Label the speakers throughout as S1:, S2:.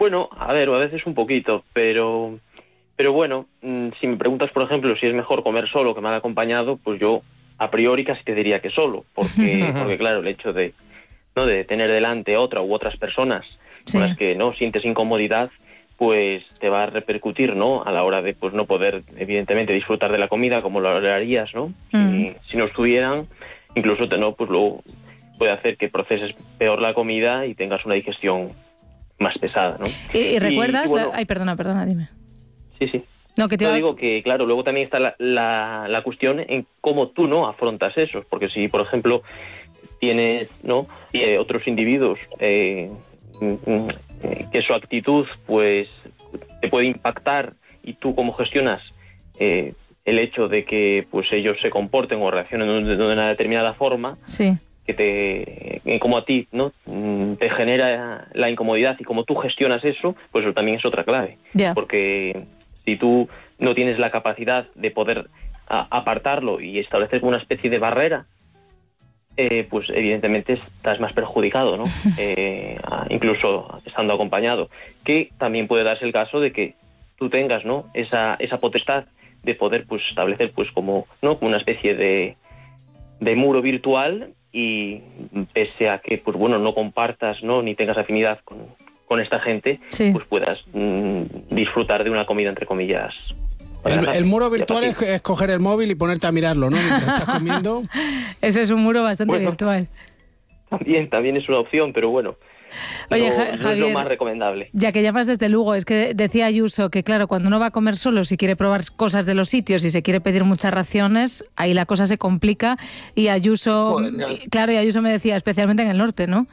S1: Bueno, a ver, a veces un poquito, pero bueno, si me preguntas, por ejemplo, si es mejor comer solo que mal acompañado, pues yo a priori casi te diría que solo, porque claro, el hecho de tener delante otra u otras personas con las que no sientes incomodidad, pues te va a repercutir, ¿no? A la hora de pues no poder, evidentemente, disfrutar de la comida como lo harías, ¿no? Si no estuvieran, incluso pues luego puede hacer que proceses peor la comida y tengas una digestión más pesada, ¿no?
S2: ¿Y recuerdas?
S1: bueno,
S2: Ay, perdona, dime.
S1: Sí.
S2: No, que te
S1: digo que, claro, luego también está la cuestión en cómo tú no afrontas eso, porque si, por ejemplo, tienes otros individuos que su actitud pues te puede impactar y tú cómo gestionas el hecho de que pues ellos se comporten o reaccionen de una determinada forma, que como a ti te genera la incomodidad y cómo tú gestionas eso, pues eso también es otra clave. Porque si tú no tienes la capacidad de poder apartarlo y establecer una especie de barrera, pues evidentemente estás más perjudicado, ¿no? Incluso estando acompañado. Que también puede darse el caso de que tú tengas, ¿no? esa potestad de poder pues establecer pues como una especie de muro virtual, y pese a que pues bueno no compartas ni tengas afinidad con esta gente, pues puedas disfrutar de una comida entre comillas.
S3: El muro virtual es coger el móvil y ponerte a mirarlo, ¿no? Mientras estás comiendo.
S2: Ese es un muro bastante virtual.
S1: También es una opción, pero bueno.
S2: Oye,
S1: no
S2: Javier,
S1: es lo más recomendable.
S2: Ya que llamas desde Lugo, es que decía Ayuso que, claro, cuando uno va a comer solo, si quiere probar cosas de los sitios y se quiere pedir muchas raciones, ahí la cosa se complica. Y Ayuso, Ayuso me decía, especialmente en el norte, ¿no?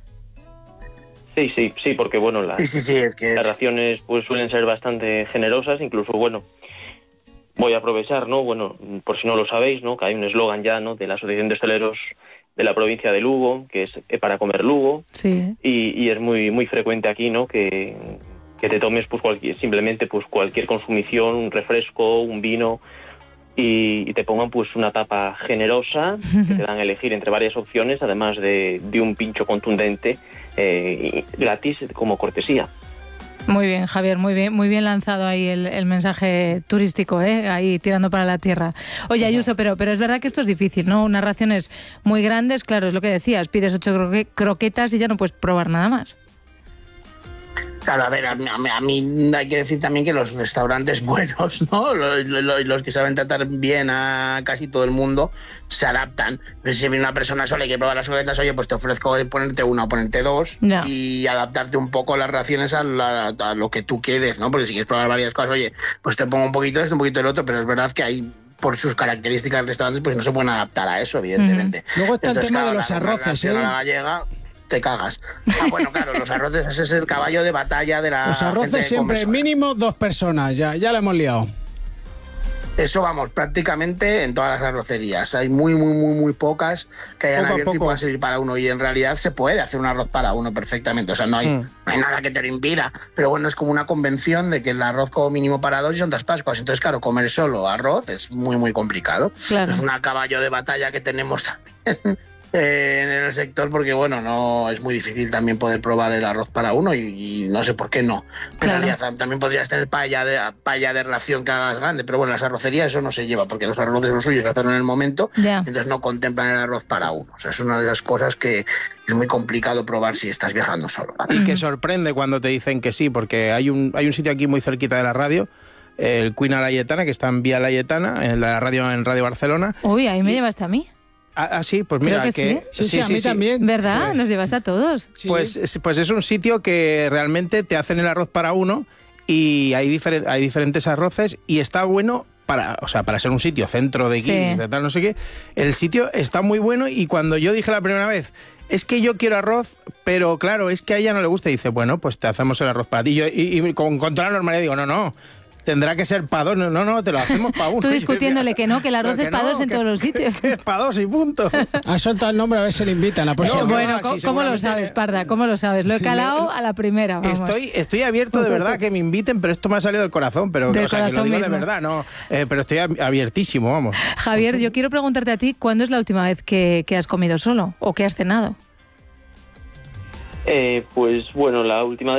S1: Sí, porque bueno, las raciones pues suelen ser bastante generosas, incluso bueno. Voy a aprovechar, por si no lo sabéis, que hay un eslogan ya, de la Asociación de Hosteleros de la provincia de Lugo, que es para comer Lugo, y es muy muy frecuente aquí, que te tomes pues simplemente pues cualquier consumición, un refresco, un vino, y te pongan pues una tapa generosa, que te dan a elegir entre varias opciones, además de un pincho contundente gratis como cortesía.
S2: Muy bien, Javier, muy bien lanzado ahí el mensaje turístico, ahí tirando para la tierra. Oye, Ayuso, pero es verdad que esto es difícil, ¿no? Unas raciones muy grandes, claro, es lo que decías, pides 8 croquetas y ya no puedes probar nada más.
S4: Claro, a ver, a mí hay que decir también que los restaurantes buenos, ¿no? Los que saben tratar bien a casi todo el mundo, se adaptan. Si viene una persona sola y quiere probar las croquetas, oye, pues te ofrezco ponerte una o ponerte dos, y adaptarte un poco las raciones a lo que tú quieres, ¿no? Porque si quieres probar varias cosas, oye, pues te pongo un poquito de esto, un poquito del otro, pero es verdad que hay, por sus características de restaurantes, pues no se pueden adaptar a eso, evidentemente.
S3: Luego está el tema de los arroces,
S4: la gallega, te cagas. Bueno, claro, los arroces, ese es el caballo de batalla de la
S3: Los arroces siempre mínimo 2 personas, ya la hemos liado.
S4: Eso vamos, prácticamente en todas las arrocerías. Hay muy pocas que hayan abierto y puedan servir para uno. Y en realidad se puede hacer un arroz para uno perfectamente. O sea, no hay nada que te lo impida. Pero bueno, es como una convención de que el arroz como mínimo para 2 y Santas Pascuas. Entonces, claro, comer solo arroz es muy complicado. Claro. Es un caballo de batalla que tenemos también en el sector, porque bueno, no es muy difícil también poder probar el arroz para uno, y no sé por qué no. En realidad también podrías tener paella de ración que hagas grande, pero bueno, las arrocerías eso no se lleva, porque los arroces lo suyo es hacerlo en el momento, entonces no contemplan el arroz para uno. O sea, es una de esas cosas que es muy complicado probar si estás viajando solo, ¿vale?
S5: Y que sorprende cuando te dicen que sí, porque hay un sitio aquí muy cerquita de la radio, el Cuina Laietana, que está en Vía Laietana, en Radio Barcelona.
S2: Uy, ahí me llevaste a mí.
S5: Sí, pues mira,
S2: que
S3: sí, a mí también.
S2: ¿Verdad?
S5: Pues,
S2: nos llevaste a todos.
S5: Sí. Pues es un sitio que realmente te hacen el arroz para uno, y hay diferentes arroces, y está bueno para ser un sitio centro de Guinness, de tal, no sé qué. El sitio está muy bueno, y cuando yo dije la primera vez, es que yo quiero arroz, pero claro, es que a ella no le gusta, y dice, bueno, pues te hacemos el arroz para ti. Y con toda la normalidad digo, no. Tendrá que ser para 2, no, te lo hacemos para 1.
S2: Tú discutiéndole que no, que el arroz es para 2 en todos los sitios.
S5: Que es para 2 y punto.
S3: Ha soltado el nombre, a ver si le invitan la próxima.
S2: Bueno, ¿cómo lo sabes, Parda? ¿Cómo lo sabes? Lo he calado a la primera, vamos.
S5: Estoy abierto de verdad que me inviten, pero esto me ha salido del corazón, pero que lo digo de verdad, no, pero estoy abiertísimo, vamos.
S2: Javier, yo quiero preguntarte a ti, ¿cuándo es la última vez que has comido solo o que has cenado?
S1: Pues bueno, la última